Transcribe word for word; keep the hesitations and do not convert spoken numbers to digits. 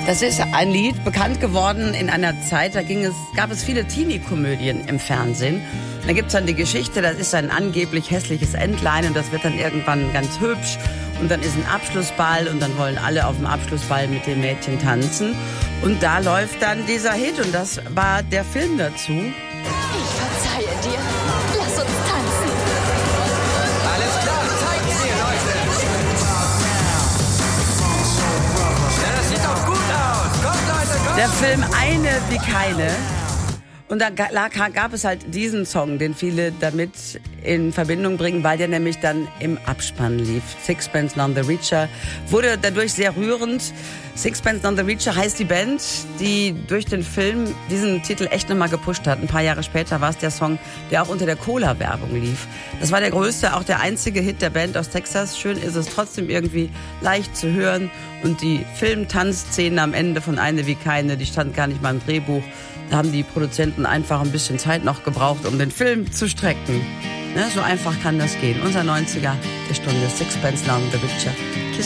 Das ist ein Lied, bekannt geworden in einer Zeit, da ging es, gab es viele Teenie-Komödien im Fernsehen. Und da gibt's dann die Geschichte, das ist ein angeblich hässliches Entlein und das wird dann irgendwann ganz hübsch. Und dann ist ein Abschlussball und dann wollen alle auf dem Abschlussball mit dem Mädchen tanzen. Und da läuft dann dieser Hit und das war der Film dazu. Ich verzeihe dir. Lass uns tanzen. Alles klar, zeigt's mir, Leute. Ja, das sieht doch gut aus. Kommt, Leute, kommt. Der Film Eine wie keine. Und da gab es halt diesen Song, den viele damit in Verbindung bringen, weil der nämlich dann im Abspann lief. Sixpence None the Richer wurde dadurch sehr rührend. Sixpence None the Richer heißt die Band, die durch den Film diesen Titel echt nochmal gepusht hat. Ein paar Jahre später war es der Song, der auch unter der Cola-Werbung lief. Das war der größte, auch der einzige Hit der Band aus Texas. Schön ist es trotzdem irgendwie leicht zu hören. Und die Film-Tanzszene am Ende von Eine wie keine, die stand gar nicht mal im Drehbuch. Da haben die Produzenten einfach ein bisschen Zeit noch gebraucht, um den Film zu strecken. Ne, so einfach kann das gehen. Unser neunziger der Stunde, Sixpence None the Richer.